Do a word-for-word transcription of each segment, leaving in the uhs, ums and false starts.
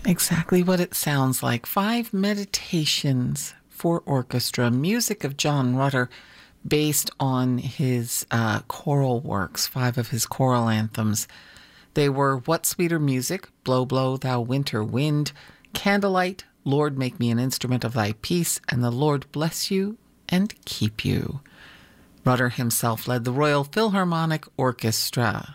Exactly what it sounds like. Five meditations for orchestra, music of John Rutter, based on his uh, choral works, five of his choral anthems. They were What Sweeter Music, Blow, Blow, Thou Winter Wind, Candlelight, Lord, Make Me an Instrument of Thy Peace, and The Lord Bless You and Keep You. Rutter himself led the Royal Philharmonic Orchestra.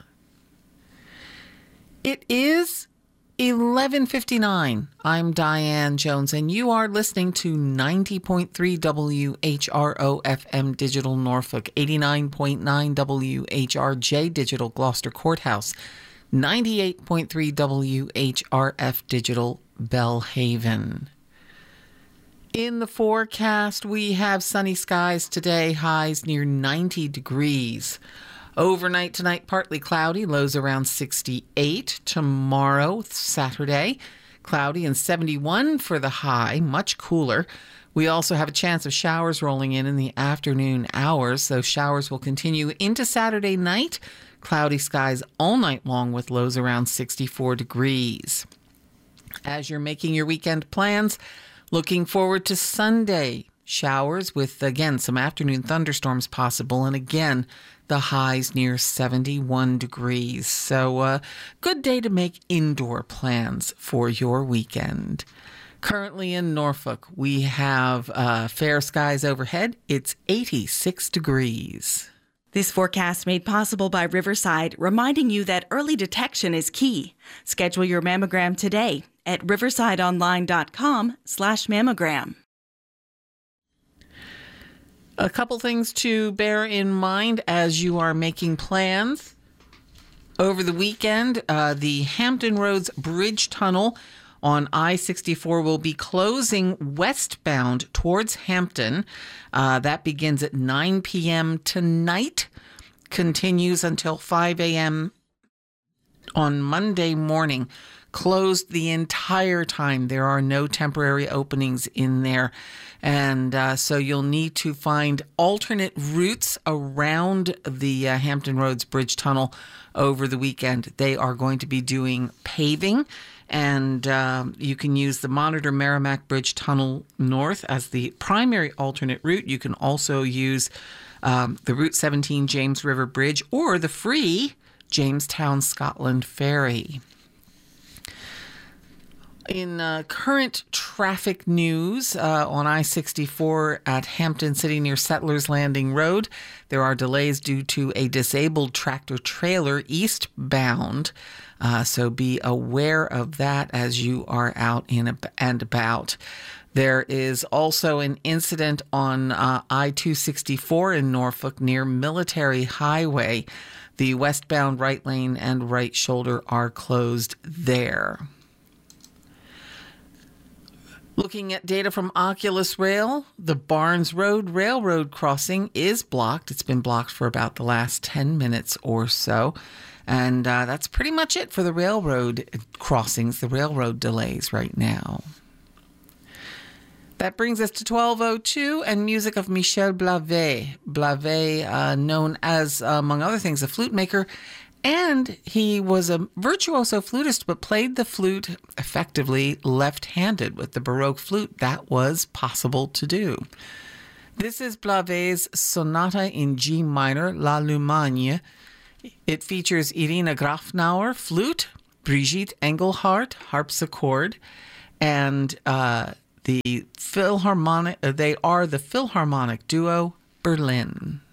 It is eleven fifty-nine. I'm Diane Jones, and you are listening to ninety point three W H R O F M Digital Norfolk, eighty-nine point nine W H R J Digital Gloucester Courthouse, ninety-eight point three W H R F Digital Bellhaven. In the forecast, we have sunny skies today, highs near ninety degrees. Overnight tonight, partly cloudy, lows around sixty-eight. Tomorrow, Saturday, cloudy and seventy-one for the high, much cooler. We also have a chance of showers rolling in in the afternoon hours. Those showers will continue into Saturday night. Cloudy skies all night long with lows around sixty-four degrees. As you're making your weekend plans, looking forward to Sunday. Showers with, again, some afternoon thunderstorms possible. And again, the highs near seventy-one degrees. So uh, good day to make indoor plans for your weekend. Currently in Norfolk, we have uh, fair skies overhead. It's eighty-six degrees. This forecast made possible by Riverside, reminding you that early detection is key. Schedule your mammogram today at riversideonline.com slash mammogram. A couple things to bear in mind as you are making plans. Over the weekend, uh, the Hampton Roads Bridge Tunnel on I sixty-four will be closing westbound towards Hampton. Uh, that begins at nine p.m. tonight, continues until five a.m. on Monday morning. Closed the entire time. There are no temporary openings in there. And uh, so you'll need to find alternate routes around the uh, Hampton Roads Bridge Tunnel over the weekend. They are going to be doing paving, and uh, you can use the Monitor Merrimack Bridge Tunnel North as the primary alternate route. You can also use um, the Route seventeen James River Bridge or the free Jamestown Scotland Ferry. In uh, current traffic news uh, on I sixty-four at Hampton City near Settlers Landing Road, there are delays due to a disabled tractor trailer eastbound. Uh, so be aware of that as you are out in and about. There is also an incident on uh, I two sixty-four in Norfolk near Military Highway. The westbound right lane and right shoulder are closed there. Looking at data from Oculus Rail, the Barnes Road Railroad crossing is blocked. It's been blocked for about the last ten minutes or so. And uh, that's pretty much it for the railroad crossings, the railroad delays right now. That brings us to twelve oh two and music of Michel Blavet. Blavet, uh, known as, uh, among other things, a flute maker. And he was a virtuoso flutist, but played the flute effectively left-handed with the Baroque flute. That was possible to do. This is Blavet's Sonata in G minor, La Lumagne. It features Irina Grafnauer, flute, Brigitte Engelhardt, harpsichord, and uh, the Philharmonic. They are the Philharmonic duo Berlin.